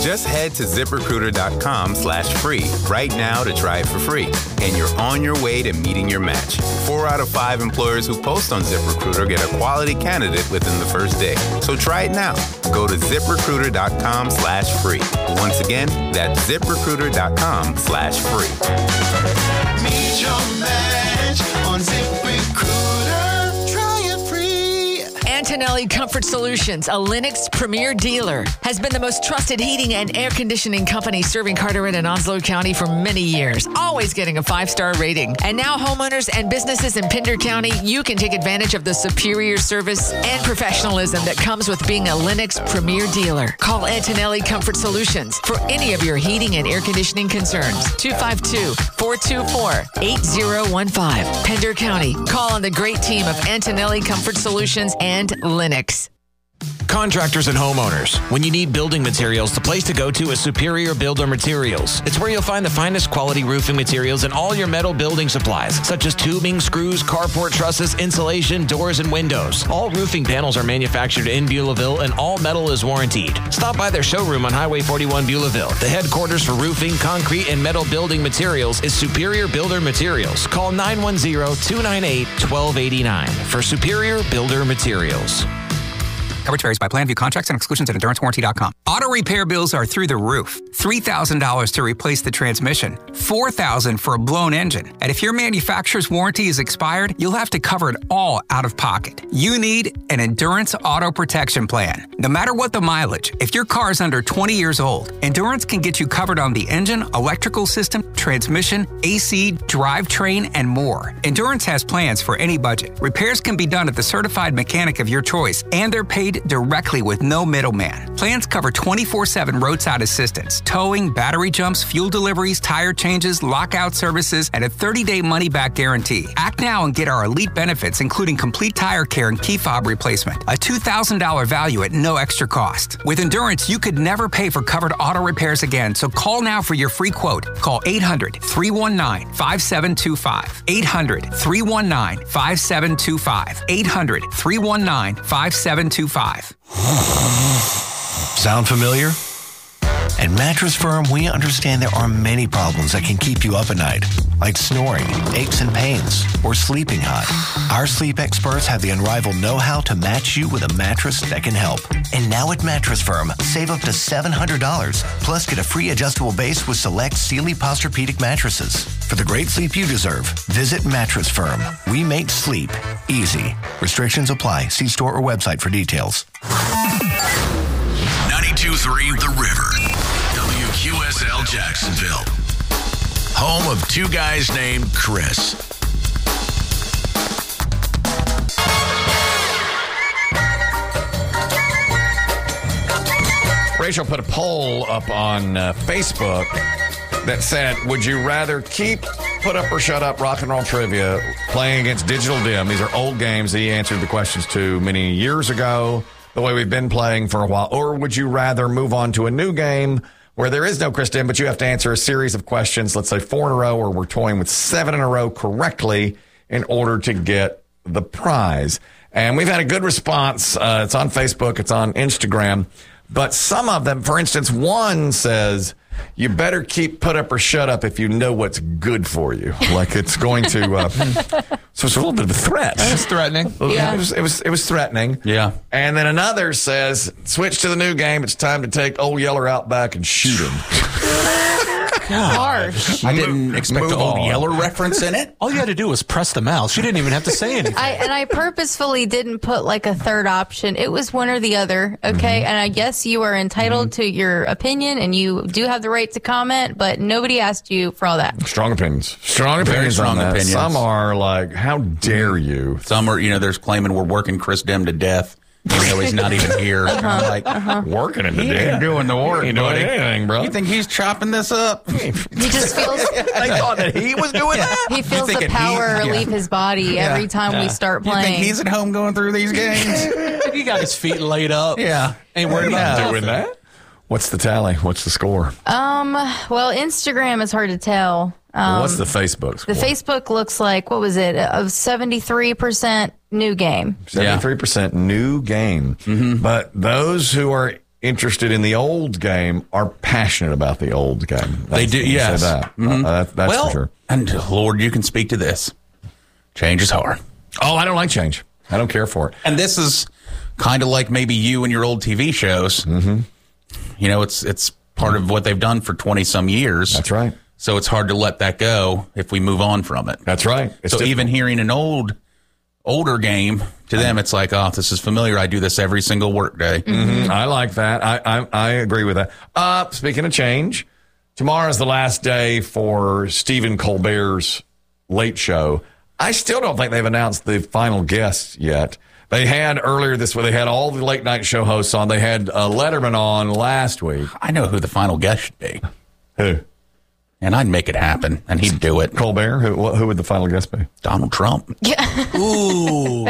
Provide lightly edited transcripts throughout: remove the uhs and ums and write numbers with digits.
Just head to ZipRecruiter.com/free right now to try it for free. And you're on your way to meeting your match. 4 out of 5 employers who post on ZipRecruiter get a quality candidate within the first day. So try it now. Go to ZipRecruiter.com/free. Once again, that's ZipRecruiter.com/free. Meet your match on ZipRecruiter. Try it free. Antonelli Comfort Solutions, a Lennox premier dealer, has been the most trusted heating and air conditioning company serving Carteret and Onslow County for many years, always getting a 5-star rating. And now homeowners and businesses in Pender County, you can take advantage of the superior service and professionalism that comes with being a Lennox premier dealer. Call Antonelli Comfort Solutions for any of your heating and air conditioning concerns. 252-424-8015. Pender County. Call on the great team of Antonelli Comfort Solutions and Lennox. Contractors and homeowners, when you need building materials, the place to go to is Superior Builder Materials. It's where you'll find the finest quality roofing materials and all your metal building supplies, such as tubing, screws, carport trusses, insulation, doors, and windows. All roofing panels are manufactured in Beulahville, and all metal is warrantied. Stop by their showroom on Highway 41 Beulahville. The headquarters for roofing, concrete, and metal building materials is Superior Builder Materials. Call 910-298-1289 for Superior Builder Materials. Coverage varies by plan. View contracts and exclusions at EnduranceWarranty.com. Auto repair bills are through the roof. $3,000 to replace the transmission. $4,000 for a blown engine. And if your manufacturer's warranty is expired, you'll have to cover it all out of pocket. You need an Endurance Auto Protection Plan. No matter what the mileage, if your car is under 20 years old, Endurance can get you covered on the engine, electrical system, transmission, AC, drivetrain, and more. Endurance has plans for any budget. Repairs can be done at the certified mechanic of your choice, and they're paid directly with no middleman. Plans cover 24/7 roadside assistance, towing, battery jumps, fuel deliveries, tire changes, lockout services, and a 30-day money-back guarantee. Act now and get our elite benefits, including complete tire care and key fob replacement. A $2,000 value at no extra cost. With Endurance, you could never pay for covered auto repairs again, so call now for your free quote. Call 800-319-5725. 800-319-5725. 800-319-5725. Sound familiar? At Mattress Firm, we understand there are many problems that can keep you up at night, like snoring, aches and pains, or sleeping hot. Our sleep experts have the unrivaled know-how to match you with a mattress that can help. And now at Mattress Firm, save up to $700, plus get a free adjustable base with select Sealy Posturepedic mattresses. For the great sleep you deserve, visit Mattress Firm. We make sleep easy. Restrictions apply. See store or website for details. 92.3 The River. WQSL Jacksonville. Home of two guys named Chris. Rachel put a poll up on Facebook that said, would you rather keep Put Up or Shut Up Rock and Roll Trivia playing against Digital Dim? These are old games that he answered the questions to many years ago, the way we've been playing for a while. Or would you rather move on to a new game where there is no Chris Dim, but you have to answer a series of questions, let's say 4 in a row, or we're toying with 7 in a row correctly in order to get the prize. And we've had a good response. It's on Facebook. It's on Instagram. But some of them, for instance, one says, you better keep Put Up or Shut Up if you know what's good for you. Like it's going to, so it's a little bit of a threat. It's threatening. Yeah. It was threatening. Yeah. And then another says, switch to the new game. It's time to take Old Yeller out back and shoot him. Harsh. I didn't expect an Old Yeller reference in it. All you had to do was press the mouse. She didn't even have to say anything. I purposefully didn't put like a third option. It was one or the other, okay? And I guess you are entitled to your opinion, and you do have the right to comment, but nobody asked you for all that. Strong opinions. Strong opinions on that. Opinions. Some are like, how dare you? Some are, there's claiming we're working Chris Dim to death. Even though he's not even here. Working him to he death. ain't doing the work, He ain't doing buddy. anything, bro. You think he's chopping this up? He just feels They thought that he was doing that? he feels the power leave his body every time we start playing. You think he's at home going through these games? He got his feet laid up. Yeah. Ain't worried about doing that. What's the tally? What's the score? Well, Instagram is hard to tell. What's the Facebook score? The Facebook looks like, what was it? Of 73% new game. 73% new game. Mm-hmm. But those who are interested in the old game are passionate about the old game. They do, yes. That. Mhm. That's well, for sure. And Lord, you can speak to this. Change is hard. Oh, I don't like change. I don't care for it. And this is kind of like maybe you and your old TV shows. Mm-hmm. You know, it's part of what they've done for 20-some years. That's right. So it's hard to let that go if we move on from it. That's right. It's so difficult. even hearing an older game, to them, it's like, oh, this is familiar. I do this every single work day. Mm-hmm. I like that. I agree with that. Speaking of change, tomorrow's the last day for Stephen Colbert's Late Show. I still don't think they've announced the final guests yet. They had earlier this week, they had all the late night show hosts on. They had Letterman on last week. I know who the final guest should be. Who? And I'd make it happen, and he'd do it. Colbert? Who would the final guest be? Donald Trump. Yeah. Ooh.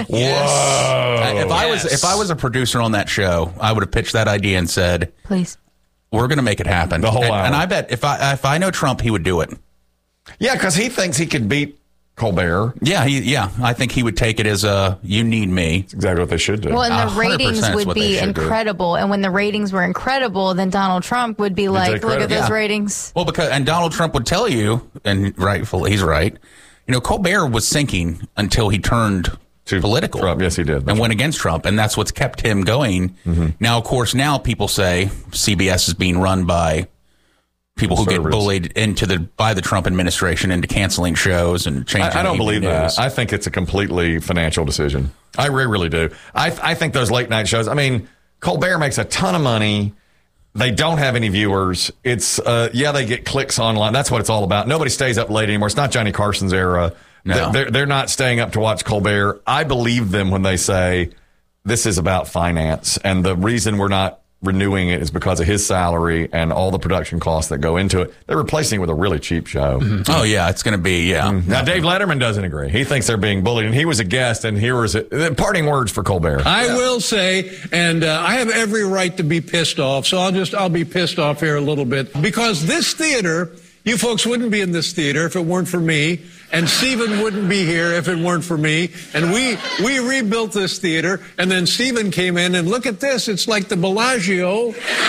Whoa. If I was a producer on that show, I would have pitched that idea and said, Please. we're going to make it happen. The whole hour. And I bet if I know Trump, he would do it. Yeah, because he thinks he could beat Colbert. Yeah, I think he would take it as you need me. That's exactly what they should do. Well, and the 100% ratings is would what they be should do. incredible. And when the ratings were incredible, then Donald Trump would be like, take look credit. at those Yeah. ratings. Well, and Donald Trump would tell you, and rightfully, he's right. You know, Colbert was sinking until he turned To political. Trump. Yes, he did. And went against Trump, and that's what's kept him going. Mm-hmm. Now, of course, now people say CBS is being run by people who get bullied by the Trump administration into canceling shows and changing. I don't evening believe news. that. I think it's a completely financial decision. I really do. I think those late night shows, I mean, Colbert makes a ton of money. They don't have any viewers. It's, they get clicks online. That's what it's all about. Nobody stays up late anymore. It's not Johnny Carson's era. No. They're not staying up to watch Colbert. I believe them when they say this is about finance. And the reason we're not renewing it is because of his salary and all the production costs that go into it. They're replacing it with a really cheap show. Mm-hmm. Oh, yeah, it's going to be, yeah. Now, Dave Letterman doesn't agree. He thinks they're being bullied, and he was a guest, and here was it. Parting words for Colbert. I will say, and I have every right to be pissed off, so I'll be pissed off here a little bit, because this theater, you folks wouldn't be in this theater if it weren't for me, and Stephen wouldn't be here if it weren't for me, and we rebuilt this theater, and then Stephen came in, and look at this, it's like the Bellagio.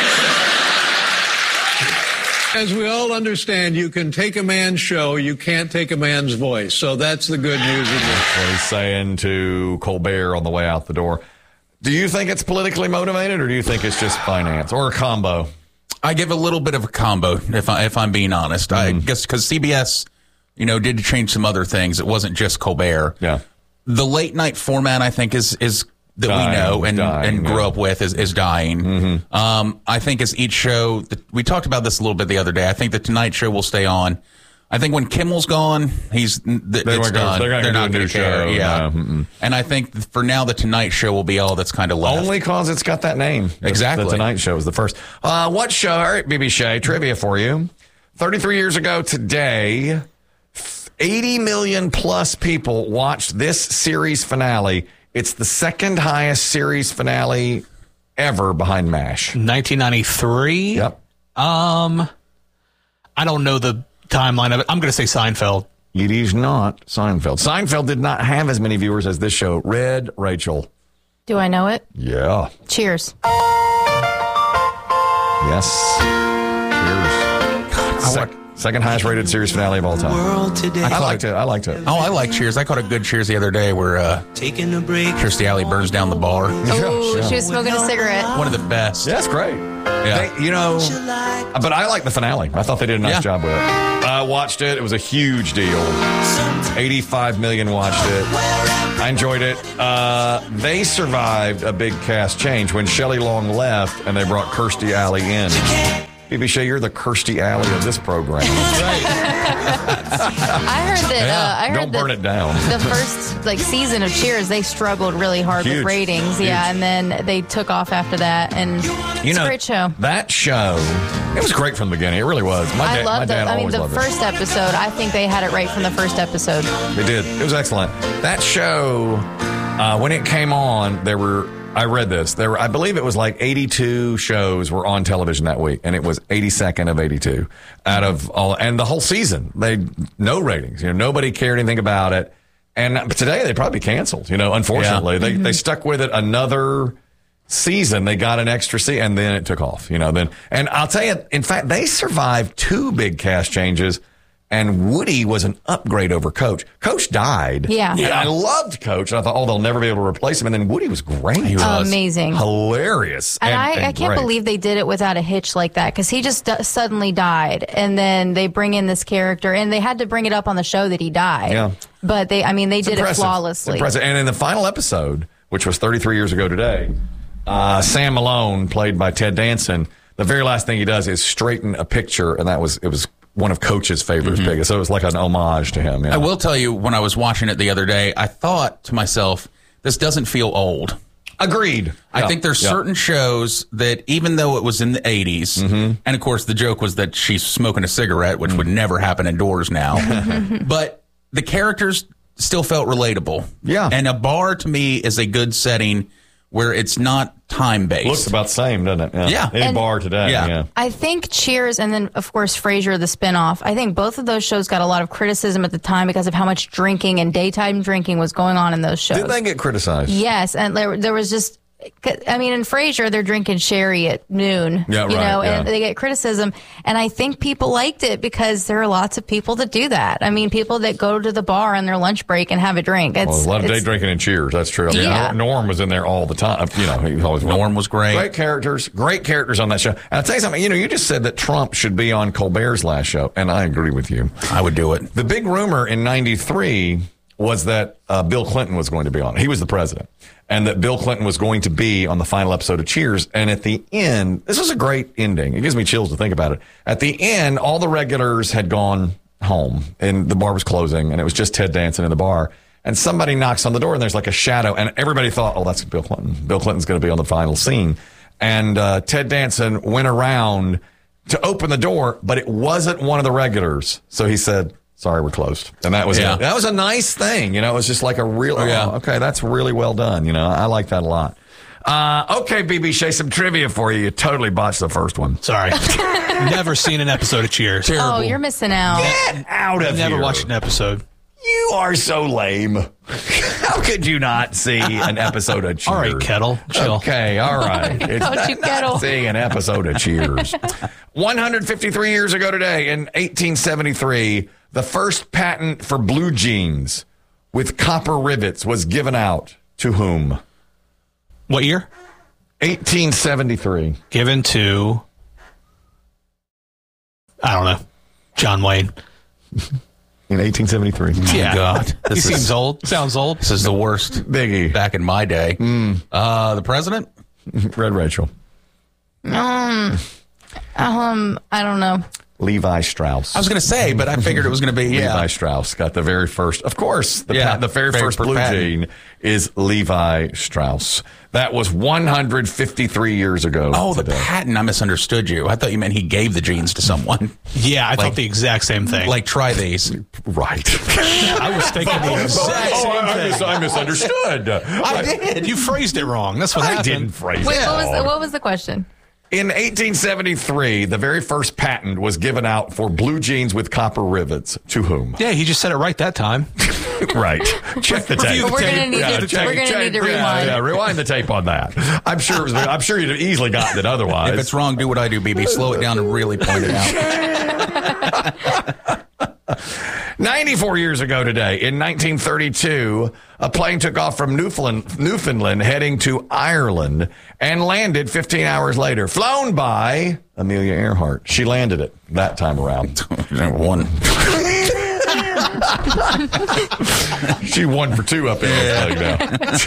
As we all understand, you can take a man's show, you can't take a man's voice. So that's the good news of this. What he's saying to Colbert on the way out the door. Do you think it's politically motivated, or do you think it's just finance, or a combo? I give a little bit of a combo, if I'm being honest. I guess because CBS, did change some other things. It wasn't just Colbert. Yeah. The late night format, I think, is that dying, we know and dying, grew yeah. up with is dying. Mm-hmm. I think as each show, we talked about this a little bit the other day. I think the Tonight Show will stay on. I think when Kimmel's gone, it's done. They're not going to care. Yeah. No. And I think for now, the Tonight Show will be all that's kind of left. Only because it's got that name. Exactly. The Tonight Show is the first. What show? All right, BB Shea, trivia for you. 33 years ago today, 80 million plus people watched this series finale. It's the second highest series finale ever behind MASH. 1993? Yep. I don't know the timeline of it. I'm going to say Seinfeld. It is not Seinfeld. Seinfeld did not have as many viewers as this show. Red Rachel. Do I know it? Yeah. Cheers. Yes. Cheers. Second highest rated series finale of all time. I liked it. Oh, I like Cheers. I caught a good Cheers the other day where Taking a break. Kirstie Alley burns down the bar. Oh, she was smoking a cigarette. One of the best. Yeah, that's great. Yeah. But I like the finale. I thought they did a nice job with it. I watched it. It was a huge deal. 85 million watched it. I enjoyed it. They survived a big cast change when Shelley Long left and they brought Kirstie Alley in. BB Shea, you're the Kirstie Alley of this program. I heard that. Don't burn it down. The first season of Cheers, they struggled really hard with ratings. Huge. Yeah, and then they took off after that, and it's a great show. That show, it was great from the beginning. It really was. My loved dad it. always the loved first episode, I think they had it right from the first episode. They did. It was excellent. That show, when it came on, I read this. I believe it was 82 shows were on television that week, and it was 82nd of 82 out of all, and the whole season. No ratings. Nobody cared anything about it. And today they'd probably be canceled. Unfortunately, they stuck with it another season, they got an extra season, and then it took off. And I'll tell you, in fact, they survived 2 big cast changes. And Woody was an upgrade over Coach. Coach died. Yeah. And I loved Coach. And I thought, they'll never be able to replace him. And then Woody was great. He was amazing. Hilarious. And I can't believe they did it without a hitch like that, because he just suddenly died. And then they bring in this character, and they had to bring it up on the show that he died. Yeah. But they did it flawlessly. And in the final episode, which was 33 years ago today, Sam Malone, played by Ted Danson, the very last thing he does is straighten a picture. And it was one of Coach's favorites, biggest. So it was like an homage to him. I will tell you, when I was watching it the other day, I thought to myself, this doesn't feel old. Agreed. I think there's certain shows that, even though it was in the 80s, and of course the joke was that she's smoking a cigarette, which would never happen indoors now, but the characters still felt relatable. Yeah. And a bar, to me, is a good setting where it's not time-based. Looks about the same, doesn't it? Yeah. Any bar today. Yeah. I think Cheers and then, of course, Frasier, the spinoff, I think both of those shows got a lot of criticism at the time because of how much drinking and daytime drinking was going on in those shows. Did they get criticized? Yes, and there was just... I mean, in Frasier, they're drinking sherry at noon, and they get criticism. And I think people liked it because there are lots of people that do that. I mean, people that go to the bar on their lunch break and have a drink. A lot of day drinking and Cheers. That's true. Norm was in there all the time. Norm was great. Great characters on that show. And I'll tell you something, you just said that Trump should be on Colbert's last show, and I agree with you. I would do it. The big rumor in 93 was that Bill Clinton was going to be on it. He was the president. And that Bill Clinton was going to be on the final episode of Cheers. And at the end, this was a great ending. It gives me chills to think about it. At the end, all the regulars had gone home and the bar was closing and it was just Ted Danson in the bar. And somebody knocks on the door and there's like a shadow. And everybody thought, that's Bill Clinton. Bill Clinton's going to be on the final scene. And Ted Danson went around to open the door, but it wasn't one of the regulars. So he said, sorry, we're closed. And that was it. That was a nice thing. It was just like a real, okay, that's really well done. I like that a lot. Okay, BB Shea, some trivia for you. You totally botched the first one. Sorry. Never seen an episode of Cheers. Terrible. Oh, you're missing out. Get out of here. Never watched an episode. You are so lame. How could you not see an episode of Cheers? All right, Kettle. Chill. Okay, all right. Don't you, Kettle? Seeing an episode of Cheers. 153 years ago today, in 1873, the first patent for blue jeans with copper rivets was given out to whom? What year? 1873. Given to, I don't know, John Wayne. In 1873. Yeah. God. He seems old. Sounds old. This is the worst. Biggie. Back in my day. The president? Red Rachel. I don't know. Levi Strauss. I was going to say, but I figured it was going to be, Levi Strauss got the very first. Of course, the very first blue jean is Levi Strauss. That was 153 years ago. Oh, today. The patent. I misunderstood you. I thought you meant he gave the jeans to someone. Yeah, I thought the exact same thing. Like, try these. Right. I was thinking the exact same thing. I misunderstood. I did. You phrased it wrong. That's what happened. I didn't phrase Wait, it wrong. what was the question? In 1873, the very first patent was given out for blue jeans with copper rivets. To whom? Yeah, he just said it right that time. Right. Check the tape. We're going to need to rewind. Yeah, rewind the tape on that. I'm sure you'd have easily gotten it otherwise. If it's wrong, do what I do, BB. Slow it down and really point it out. 94 years ago today, in 1932, a plane took off from Newfoundland heading to Ireland and landed 15 hours later, flown by Amelia Earhart. She landed it that time around. One. She won for two up in now.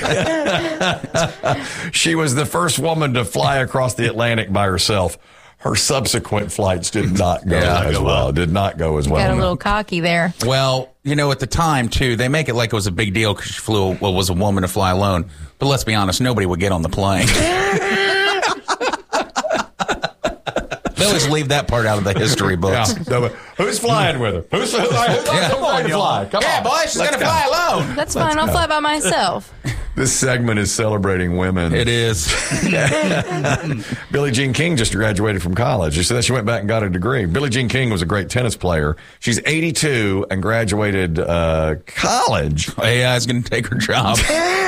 She was the first woman to fly across the Atlantic by herself. Her subsequent flights did not go as well. Did not go as well. Got a little cocky there. Well, at the time, too, they make it like it was a big deal because she was a woman to fly alone. But let's be honest, nobody would get on the plane. They always leave that part out of the history books. Yeah. Who's flying with her? Who's going to fly? Come on, boys, she's going to fly alone. That's fine. I'll fly by myself. This segment is celebrating women. It is. Billie Jean King just graduated from college. She said she went back and got a degree. Billie Jean King was a great tennis player. She's 82 and graduated college. AI is going to take her job.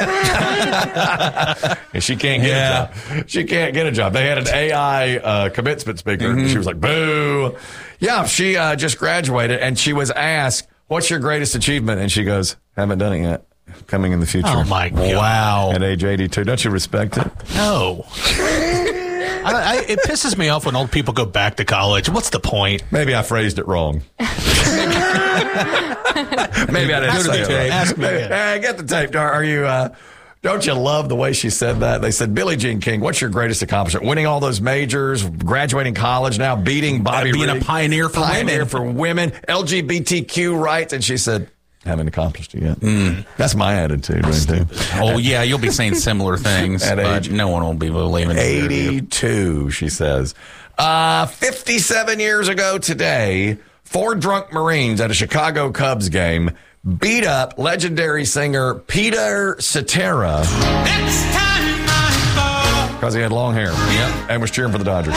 And she can't get a job. She can't get a job. They had an AI commencement speaker. Mm-hmm. She was like, boo. Yeah, she just graduated, and she was asked, what's your greatest achievement? And she goes, haven't done it yet. Coming in the future. Oh, my God. Wow. At age 82. Don't you respect it? No. It pisses me off when old people go back to college. What's the point? Maybe I phrased it wrong. Maybe I didn't say it right. Ask me again. Get the tape. Are you... don't you love the way she said that? They said, Billie Jean King, what's your greatest accomplishment? Winning all those majors, graduating college, now beating Bobby being Rigg, a pioneer for women, LGBTQ rights. And she said, haven't accomplished it yet. That's my attitude right there. Oh, yeah, you'll be saying similar things, At but age no one will be believing it. 82, she says. 57 years ago today, 4 drunk Marines at a Chicago Cubs game beat up legendary singer Peter Cetera because he had long hair and was cheering for the Dodgers.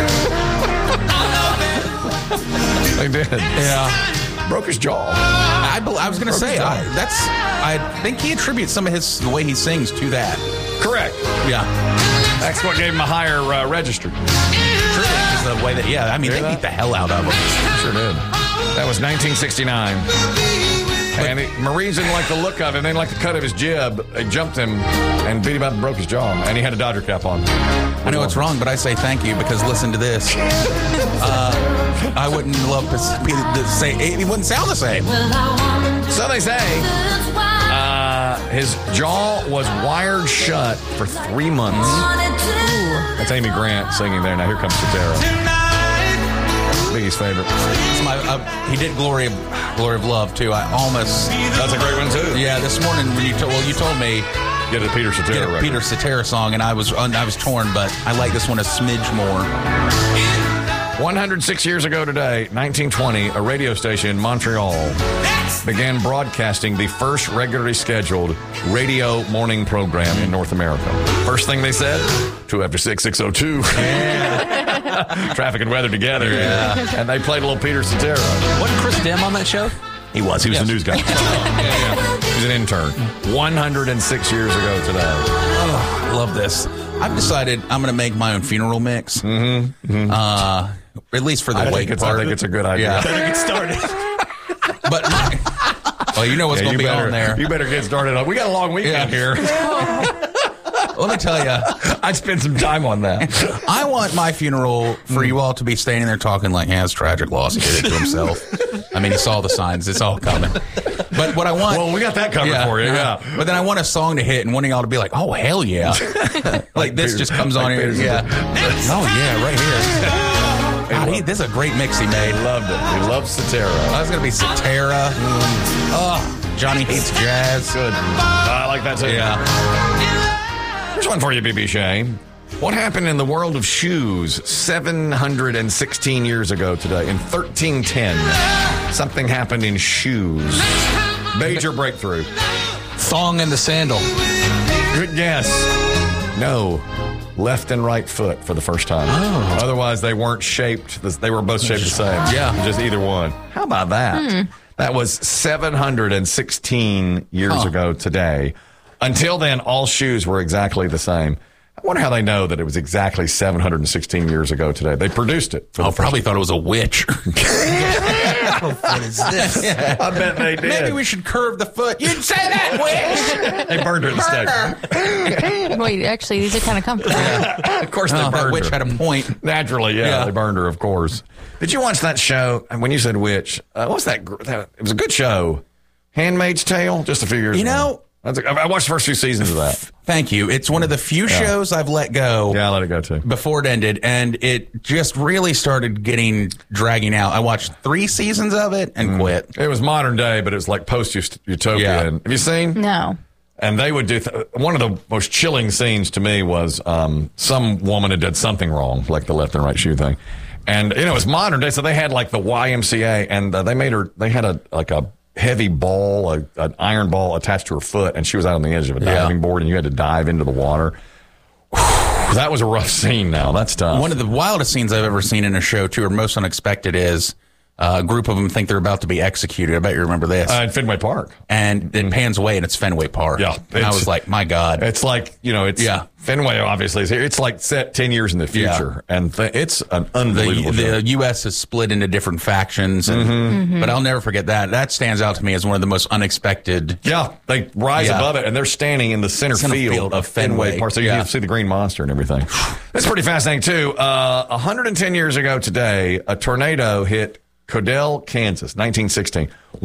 They did. Yeah. Broke his jaw. I was going to say, I think he attributes some of the way he sings to that. Correct. Yeah. That's what gave him a higher register. True. Just the way that, I mean, they beat the hell out of him. Sure did. That was 1969. And Marines didn't like the look of him. They didn't like the cut of his jib. They jumped him and beat him up and broke his jaw. And he had a Dodger cap on. I know it's wrong, but I say thank you because listen to this. I wouldn't love to say it wouldn't sound the same. So they say his jaw was wired shut for 3 months. That's Amy Grant singing there. Now here comes Cetera. Biggie's favorite. He did Glory of Love too. That's a great one too. Yeah, this morning when you told me get a Peter Cetera record. Peter Cetera song, and I was torn, but I like this one a smidge more. 106 years ago today, 1920, a radio station in Montreal began broadcasting the first regularly scheduled radio morning program in North America. First thing they said, 2 after 6, 6:02. Yeah. Traffic and weather together. Yeah. And they played a little Peter Cetera. Wasn't Chris Dim on that show? He was. He was the news guy. He was an intern. 106 years ago today. Oh, I love this. I've decided I'm going to make my own funeral mix. At least for the wake part. I think it's a good idea. Yeah. Better get started. But well, you know what's going to be on there. You better get started. We got a long weekend here. Let me tell you, I'd spend some time on that. I want my funeral for you all to be standing there talking like, it's tragic loss. He did it to himself. I mean, he saw the signs. It's all coming. But what I want... Well, we got that covered for you, yeah. But then I want a song to hit and wanting y'all to be like, oh, hell yeah. Like this just comes on here. Yeah. Oh, yeah, right here. God, this is a great mix he made. Loved it. He loves Cetera. That's going to be Cetera. Oh, Johnny Hates Jazz. Good. I like that too. Yeah. Here's one for you, BB Shea. What happened in the world of shoes 716 years ago today? In 1310, something happened in shoes. Major breakthrough. Thong in the sandal. Good guess. No. Left and right foot for the first time. Oh. Otherwise, they weren't shaped. They were both shaped the same. Yeah. Just either one. How about that? That was 716 years ago today. Until then, all shoes were exactly the same. I wonder how they know that it was exactly 716 years ago today. They produced it. Probably thought it was a witch. What is this? I bet they did. Maybe we should curve the foot. You'd say that, witch! They burned her at the stake. Wait, actually, these are kind of comfortable. Of course, they burned that witch her. had a point. Naturally, yeah, they burned her, of course. Did you watch that show? When you said witch, what's that? It was a good show. Handmaid's Tale, just a few years ago. I watched the first few seasons of that. Thank you. It's one of the few shows I've let go. Yeah, I let it go too. Before it ended, and it just really started dragging out. I watched 3 seasons of it and quit. It was modern day, but it was like post-utopia. Yeah. Have you seen? No. And they would do one of the most chilling scenes to me was some woman had done something wrong, like the left and right shoe thing. And it was modern day, so they had like the YMCA, and they had a heavy ball, an iron ball attached to her foot, and she was out on the edge of a diving board, and you had to dive into the water. Whew, that was a rough scene. Now that's tough. One of the wildest scenes I've ever seen in a show, too, or most unexpected, is a group of them think they're about to be executed. I bet you remember this. In Fenway Park. And it pans away, and it's Fenway Park. Yeah. And I was like, my God. It's like, Fenway obviously is here. It's like set 10 years in the future. Yeah. And it's an unbelievable The U.S. is split into different factions. And, but I'll never forget that. That stands out to me as one of the most unexpected. Yeah. They rise above it, and they're standing in the center field of Fenway Park. So you can see the green monster and everything. That's pretty fascinating, too. 110 years ago today, a tornado hit Codell, Kansas, 1916.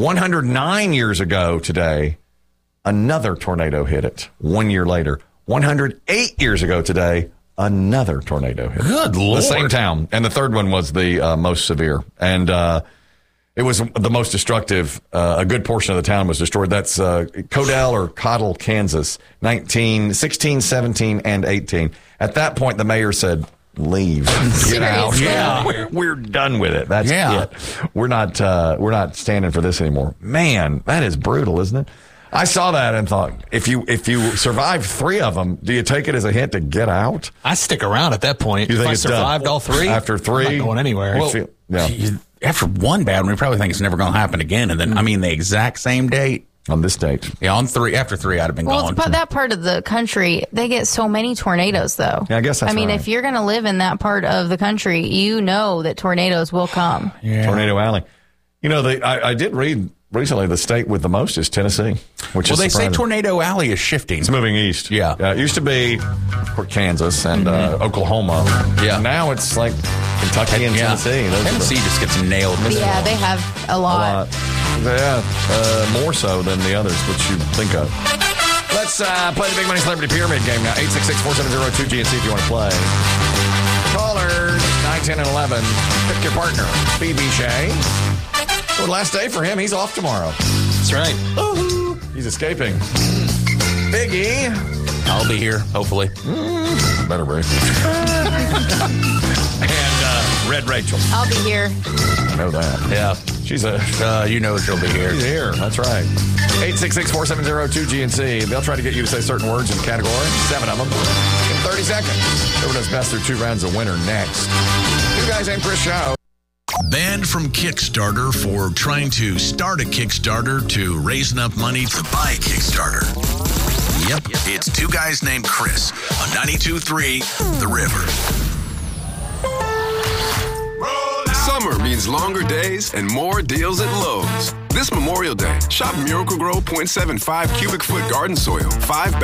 109 years ago today, another tornado hit it 1 year later. 108 years ago today, another tornado hit it. Good Lord. The same town. And the third one was the most severe. And it was the most destructive. A good portion of the town was destroyed. That's Codell or Cottle, Kansas, 16, 17, and 18. At that point, the mayor said, leave. Get out. Yeah. We're done with it. That's it. We're not standing for this anymore. Man, that is brutal, isn't it? I saw that and thought, if you survive 3 of them, do you take it as a hint to get out? I stick around at that point. You think I it's survived done? all 3? After 3? I'm not going anywhere. Well, after one bad one, we probably think it's never going to happen again. And then, the exact same date. On this date. Yeah, on 3. After 3, I'd have been gone. Well, that part of the country, they get so many tornadoes, though. Yeah, I guess that's right. If you're going to live in that part of the country, you know that tornadoes will come. Yeah. Tornado Alley. I did read recently the state with the most is Tennessee, which is they surprising. say Tornado Alley is shifting. It's moving east. Yeah. It used to be Kansas and Oklahoma. Yeah. Now it's like Kentucky and Tennessee. Tennessee just gets nailed. Yeah, they have a lot. Yeah, more so than the others, which you think of. Let's play the Big Money Celebrity Pyramid game now. 866-470-2GNC if you want to play. Callers 9, 10, and 11. Pick your partner. BB Shea. Well, last day for him. He's off tomorrow. That's right. Ooh, he's escaping. Biggie. I'll be here, hopefully. Better be. And Red Rachel. I'll be here. I know that. Yeah. She's you know she'll be here. She's here. That's right. 866-470-2GNC. They'll try to get you to say certain words in the category. 7 of them in 30 seconds. Whoever does best through 2 rounds of winner next. You guys and Chris Show. Banned from Kickstarter for trying to start a Kickstarter to raise enough money to buy a Kickstarter. Yep. It's 2 guys named Chris on 92.3 The River. Summer means longer days and more deals at Lowe's. This Memorial Day, shop Miracle-Gro 0.75 cubic foot garden soil, 5